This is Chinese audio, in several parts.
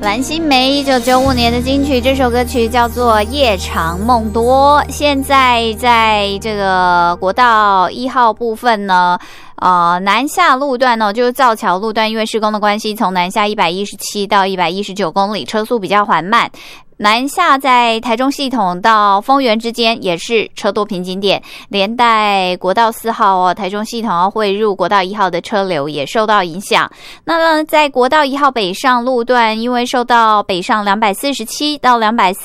蓝心湄1995年的金曲，这首歌曲叫做《夜长梦多》。现在在这个国道1号部分呢，南下路段呢，就是造桥路段，因为施工的关系，从南下117到119公里，车速比较缓慢。南下在台中系统到丰原之间也是车多瓶颈点，连带国道4号台中系统要汇入国道1号的车流也受到影响。那么在国道1号北上路段，因为受到北上247到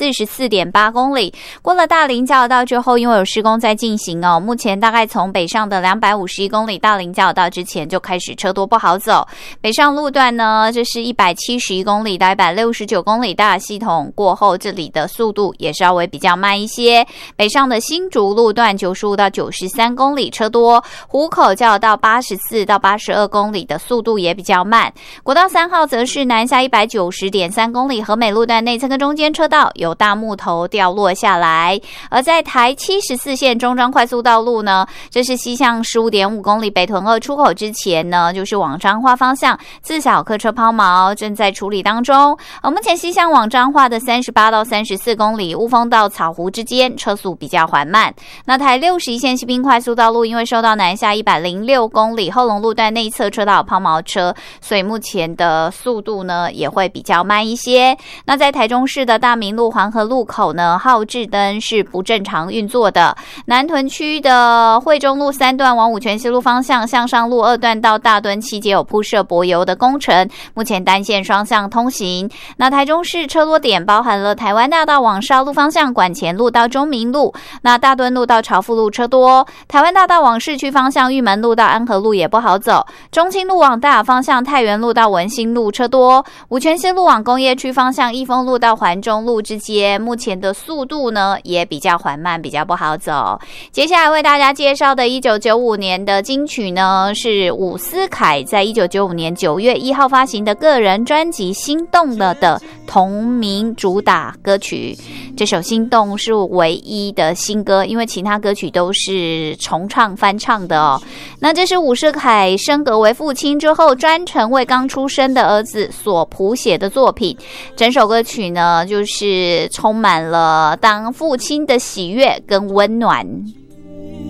244.8公里，过了大林交流道之后，因为有施工在进行目前大概从北上的251公里大林交流道之前就开始车多不好走。北上路段呢，这是171公里到169公里大系统过后，这里的速度也稍微比较慢一些。北上的新竹路段95到93公里车多，湖口交流道84到82公里的速度也比较慢。国道3号则是南下190.3公里，和美路段内侧跟中间车道有大木头掉落下来。而在台74线中彰快速道路呢，这是西向15.5公里北屯2出口之前呢，就是往彰化方向自小客车抛锚正在处理当中。目前西向往彰化的38到34公里雾峰到草湖之间车速比较缓慢。那台61线西滨快速道路因为受到南下106公里后龙路段内侧车道抛锚车，所以目前的速度呢也会比较慢一些。那在台中市的大明路环河路口呢，号志灯是不正常运作的。南屯区的惠中路3段往五权西路方向向上路2段到大墩7街有铺设柏油的工程，目前单线双向通行。那台中市车多点包含了台湾大道往沙路方向管前路到中明路，那大墩路到朝富路车多。台湾大道往市区方向玉门路到安和路也不好走。中清路往大雅方向太原路到文心路车多。五权西路往工业区方向益丰路到环中路之间，目前的速度呢也比较缓慢，比较不好走。接下来为大家介绍的1995年的金曲呢，是伍思凯在1995年9月1号发行的个人专辑《心动了》的同名主打歌曲。这首《心动》是唯一的新歌，因为其他歌曲都是重唱翻唱的哦。那这是伍思凯升格为父亲之后，专程为刚出生的儿子所谱写的作品。整首歌曲呢，就是充满了当父亲的喜悦跟温暖。